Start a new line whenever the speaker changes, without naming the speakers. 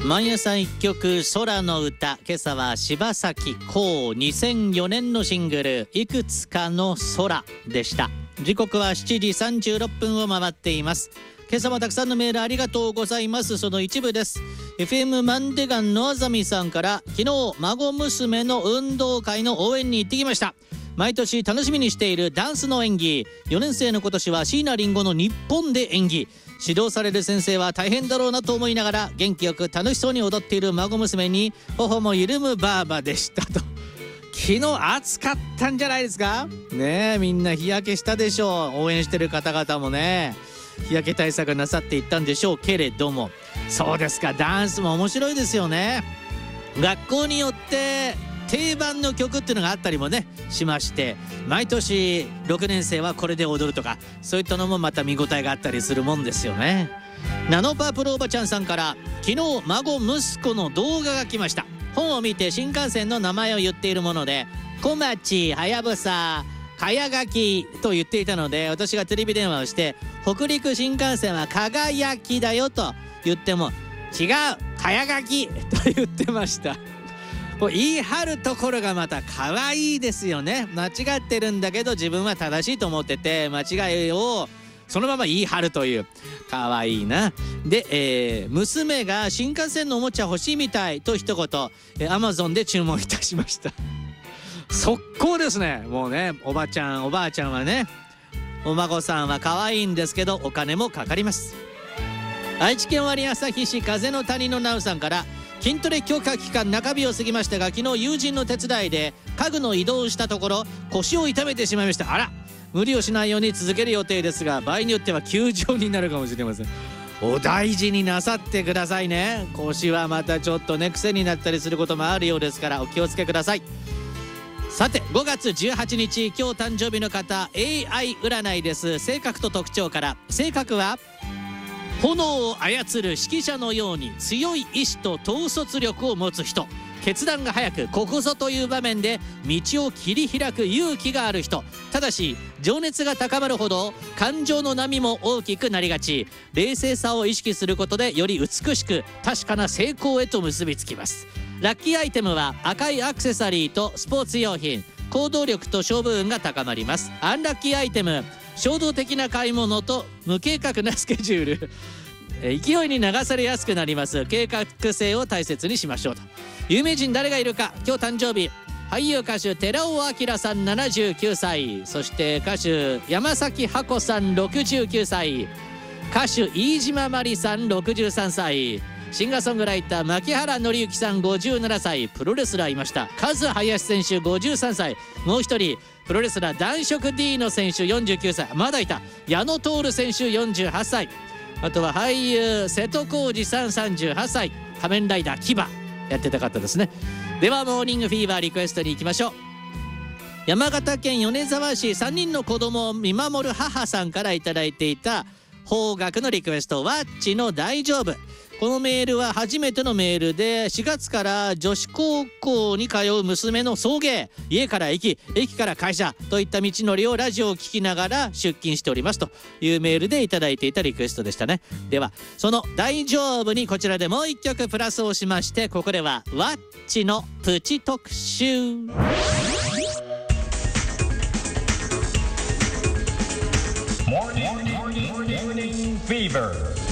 毎朝一曲空の歌、今朝は柴咲コウ2004年のシングルいくつかの空でした。時刻は7時36分を回っています。今朝もたくさんのメールありがとうございます。その一部です。 FM マンデガンのあざみさんから、昨日孫娘の運動会の応援に行ってきました。毎年楽しみにしているダンスの演技、4年生の今年は椎名林檎の日本で演技。指導される先生は大変だろうなと思いながら、元気よく楽しそうに踊っている孫娘に頬も緩むばあばでしたと。昨日暑かったんじゃないですかね。え、みんな日焼けしたでしょう。応援してる方々もね、日焼け対策なさっていったんでしょうけれども。そうですか、ダンスも面白いですよね。学校によって定番の曲っていうのがあったりもねしまして、毎年6年生はこれで踊るとか、そういったのもまた見応えがあったりするもんですよね。ナノパープルおばちゃんさんから、昨日孫息子の動画が来ました。本を見て新幹線の名前を言っているもので、小町、はやぶさ、かやがきと言っていたので、私がテレビ電話をして、北陸新幹線はかがやきだよと言っても、違う、かやがきと言ってました。言い張るところがまた可愛いですよね。間違ってるんだけど自分は正しいと思ってて、間違いをそのまま言い張るという、可愛いな。で、娘が新幹線のおもちゃ欲しいみたいと一言、Amazon で注文いたしました。速攻ですね。もうね、おばあちゃんはね、お孫さんは可愛いんですけどお金もかかります。愛知県割旭市風の谷のナウさんから、筋トレ強化期間中日を過ぎましたが、昨日友人の手伝いで家具の移動をしたところ腰を痛めてしまいました。あら、無理をしないように続ける予定ですが、場合によっては休場になるかもしれません。お大事になさってくださいね。腰はまたちょっとね癖になったりすることもあるようですから、お気をつけください。さて、5月18日今日誕生日の方、 AI 占いです。性格と特徴から、性格は炎を操る指揮者のように強い意志と統率力を持つ人、決断が早くここぞという場面で道を切り開く勇気がある人。ただし情熱が高まるほど感情の波も大きくなりがち。冷静さを意識することでより美しく確かな成功へと結びつきます。ラッキーアイテムは赤いアクセサリーとスポーツ用品。行動力と勝負運が高まります。アンラッキーアイテム、衝動的な買い物と無計画なスケジュール。勢いに流されやすくなります。計画性を大切にしましょうと。有名人誰がいるか。今日誕生日、俳優歌手寺尾明さん79歳、そして歌手山崎ハコさん69歳、歌手飯島真理さん63歳、シンガーソングライター牧原紀之さん57歳、プロレスラーいました。カズ林選手53歳、もう一人プロレスラー男色 D の選手49歳、まだいた。矢野徹選手48歳、あとは俳優瀬戸康史さん38歳、仮面ライダーキバやってた方ですね。ではモーニングフィーバーリクエストに行きましょう。山形県米沢市、3人の子供を見守る母さんからいただいていた邦楽のリクエスト、ワッチの大丈夫。このメールは初めてのメールで、4月から女子高校に通う娘の送迎、家から駅から会社といった道のりをラジオを聞きながら出勤しておりますというメールでいただいていたリクエストでしたね。ではその大丈夫にこちらでもう一曲プラスをしまして、ここではワッチのプチ特集。
Morning Fever